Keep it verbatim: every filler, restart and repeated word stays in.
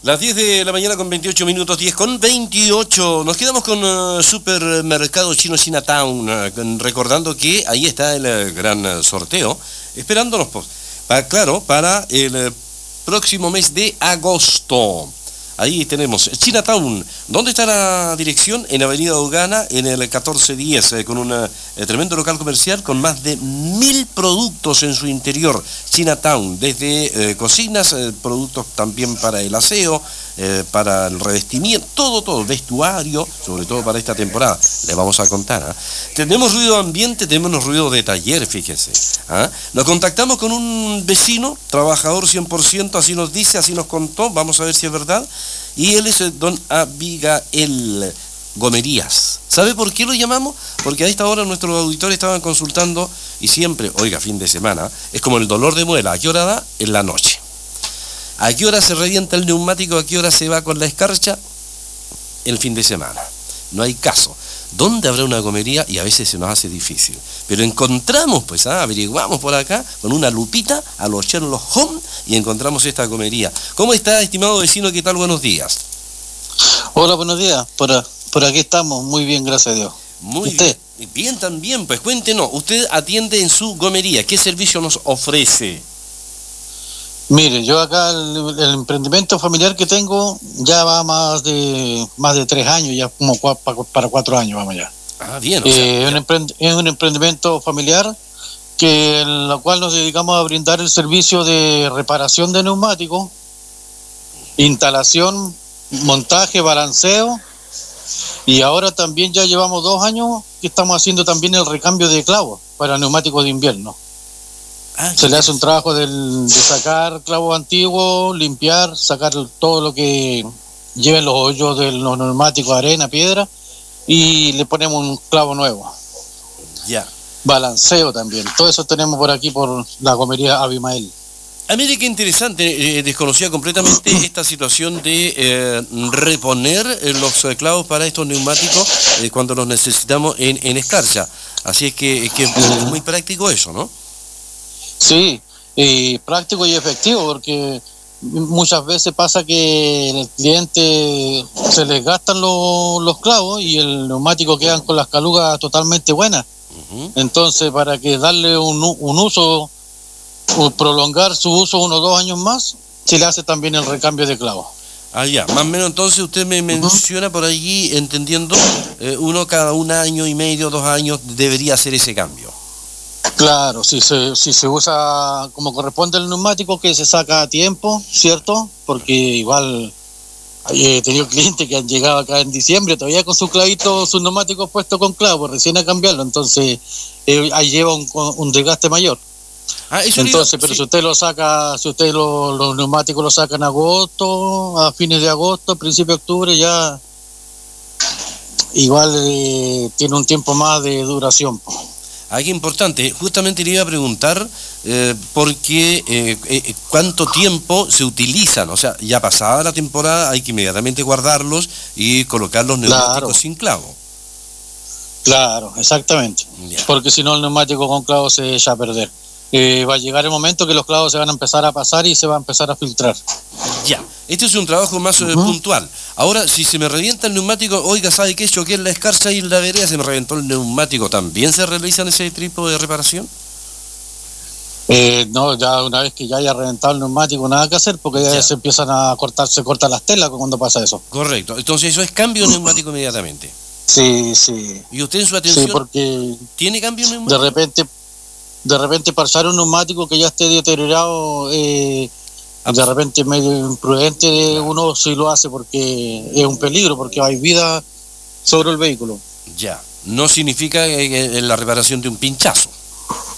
Las diez de la mañana con veintiocho minutos, diez con veintiocho. Nos quedamos con uh, Supermercado Chino Chinatown, uh, recordando que ahí está el uh, gran uh, sorteo, esperándonos, pues, pa, claro, para el uh, próximo mes de agosto. Ahí tenemos Chinatown. ¿Dónde está la dirección? En Avenida Dugana, en el catorce diez, eh, con un eh, tremendo local comercial con más de mil productos en su interior. Chinatown, desde eh, cocinas, eh, productos también para el aseo, eh, para el revestimiento, todo, todo, vestuario, sobre todo para esta temporada. Le vamos a contar. ¿eh? Tenemos ruido ambiente, tenemos ruido de taller, fíjese. ¿eh? Nos contactamos con un vecino, trabajador cien por ciento, así nos dice, así nos contó, vamos a ver si es verdad. Y él es el don Abigail Gomerías. ¿Sabe por qué lo llamamos? Porque a esta hora nuestros auditores estaban consultando y siempre, oiga, fin de semana, es como el dolor de muela. ¿A qué hora da? En la noche. ¿A qué hora se revienta el neumático? ¿A qué hora se va con la escarcha? El fin de semana. No hay caso. ¿Dónde habrá una gomería? Y a veces se nos hace difícil. Pero encontramos, pues, ¿ah? averiguamos por acá, con una lupita, a los Sherlock Holmes, y encontramos esta gomería. ¿Cómo está, estimado vecino? ¿Qué tal? Buenos días. Hola, buenos días. Por, por aquí estamos, muy bien, gracias a Dios. Muy bien. Bien también, pues cuéntenos, usted atiende en su gomería, ¿qué servicio nos ofrece? Mire, yo acá el, el emprendimiento familiar que tengo ya va más de más de tres años, ya como cua, pa, para cuatro años vamos ya. Ah, bien. O eh, sea, un emprend, es un emprendimiento familiar que en la cual nos dedicamos a brindar el servicio de reparación de neumáticos, instalación, montaje, balanceo, y ahora también ya llevamos dos años que estamos haciendo también el recambio de clavos para neumáticos de invierno. Ah, se le hace un trabajo del, de sacar clavos antiguos, limpiar, sacar todo lo que lleven los hoyos de los neumáticos, arena, piedra, y le ponemos un clavo nuevo. Ya. Balanceo también. Todo eso tenemos por aquí por la gomería Abimael. Ah, mire qué interesante, eh, desconocía completamente esta situación de eh, reponer eh, los eh, clavos para estos neumáticos eh, cuando los necesitamos en, en escarcha. Así es que, es que es muy práctico eso, ¿no? Sí, eh, práctico y efectivo, porque muchas veces pasa que el cliente se les gastan lo, los clavos y el neumático quedan con las calugas totalmente buenas. Uh-huh. Entonces, para que darle un, un uso, o prolongar su uso unos dos años más, se le hace también el recambio de clavos. Ah, ya, más o menos entonces usted me menciona uh-huh. por allí, entendiendo, eh, uno cada un año y medio, dos años debería hacer ese cambio. Claro, si se, si se usa como corresponde el neumático, que se saca a tiempo, ¿cierto? Porque igual he tenido clientes que han llegado acá en diciembre todavía con sus clavitos, sus neumáticos puestos con clavos, recién a cambiarlo, entonces eh, ahí lleva un, un desgaste mayor. Ah, eso entonces, digo, pero sí. Si usted lo saca, si usted lo, los neumáticos lo saca en agosto, a fines de agosto, principio de octubre, ya igual eh, tiene un tiempo más de duración. Ah, qué importante. Justamente le iba a preguntar eh, por qué, eh, eh, cuánto tiempo se utilizan. O sea, ya pasada la temporada hay que inmediatamente guardarlos y colocar los neumáticos claro. sin clavo. Claro, exactamente. Ya. Porque si no el neumático con clavo se echa a perder. Eh, va a llegar el momento que los clavos se van a empezar a pasar y se va a empezar a filtrar. Ya, este es un trabajo más uh-huh. eh, puntual. Ahora, si se me revienta el neumático, oiga, ¿sabe qué? Choqué en la escarcha y en la vereda se me reventó el neumático. ¿También se realizan ese tipo de reparación? Eh, no, ya una vez que ya haya reventado el neumático, nada que hacer, porque ya, ya se empiezan a cortar, se cortan las telas cuando pasa eso. Correcto, entonces eso es cambio de neumático inmediatamente. Sí, sí. ¿Y usted en su atención sí, porque tiene cambio de neumático? De repente... De repente parchar un neumático que ya esté deteriorado, eh, de repente medio imprudente uno sí lo hace porque es un peligro, porque hay vida sobre el vehículo. Ya, no significa eh, la reparación de un pinchazo.